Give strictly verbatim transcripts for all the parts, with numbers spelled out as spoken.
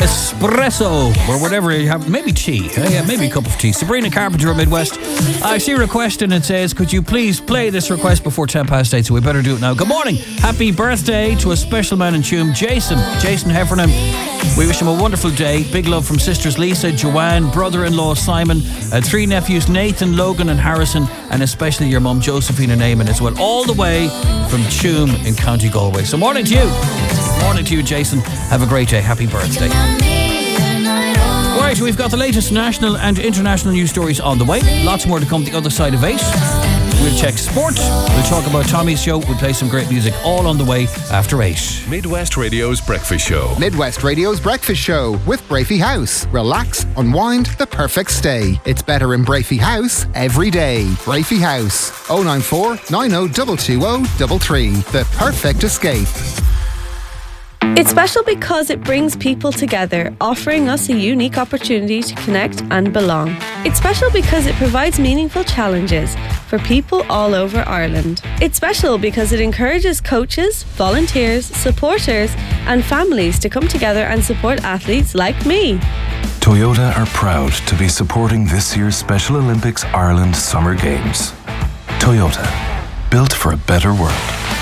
espresso or whatever you have. Maybe tea. Uh, yeah, maybe a cup of tea. Sabrina Carpenter of Midwest. I see a request and it says, could you please play this request before ten past eight? So we better do it now. Good morning. Happy birthday to a special man in Tuam, Jason. Jason Heffernan. We wish him a wonderful day. Big love from sisters Lisa, Joanne, brother-in-law Simon, uh, three nephews Nathan, Logan and Harrison, and especially your mum Josephine and Eamon as well, all the way from Tuam in County Galway. So morning to you. Morning to you, Jason. Have a great day. Happy birthday. Right, we've got the latest national and international news stories on the way. Lots more to come the other side of eight. We'll check sport. We'll talk about Tommy's show. We'll play some great music all on the way after eight. Midwest Radio's Breakfast Show. Midwest Radio's Breakfast Show with Brafey House. Relax, unwind, the perfect stay. It's better in Brafey House every day. Brafey House. oh nine four, nine oh two two oh three three. The perfect escape. It's special because it brings people together, offering us a unique opportunity to connect and belong. It's special because it provides meaningful challenges for people all over Ireland. It's special because it encourages coaches, volunteers, supporters and families to come together and support athletes like me. Toyota are proud to be supporting this year's Special Olympics Ireland Summer Games. Toyota, built for a better world.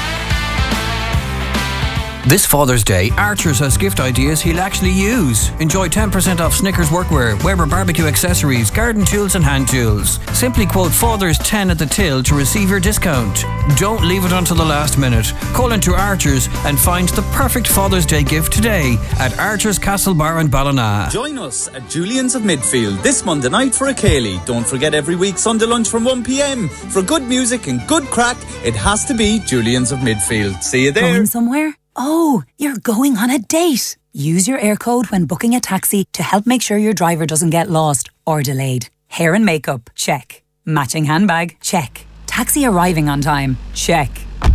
This Father's Day, Archers has gift ideas he'll actually use. Enjoy ten percent off Snickers workwear, Weber barbecue accessories, garden tools and hand tools. Simply quote Father's ten at the till to receive your discount. Don't leave it until the last minute. Call into Archers and find the perfect Father's Day gift today at Archers Castle Bar in Ballina. Join us at Julian's of Midfield this Monday night for a Ceilidh. Don't forget every week Sunday lunch from one p.m. For good music and good crack, it has to be Julian's of Midfield. See you there. Going somewhere? Oh, you're going on a date. Use your air code when booking a taxi to help make sure your driver doesn't get lost or delayed. Hair and makeup, check. Matching handbag, check. Taxi arriving on time, check.